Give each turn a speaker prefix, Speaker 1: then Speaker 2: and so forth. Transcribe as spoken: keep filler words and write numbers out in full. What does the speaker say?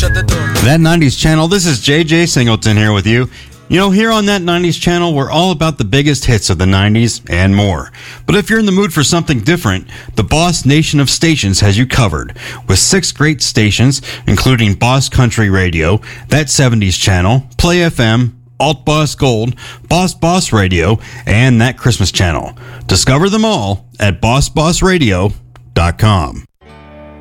Speaker 1: shut the door.
Speaker 2: That nineties channel, this is J J Singleton here with you. You know, here on That nineties channel, we're all about the biggest hits of the nineties and more. But if you're in the mood for something different, the Boss Nation of Stations has you covered. With six great stations, including Boss Country Radio, That seventies channel, Play F M, Alt Boss Gold, Boss Boss Radio, and That Christmas channel. Discover them all at boss boss radio dot com.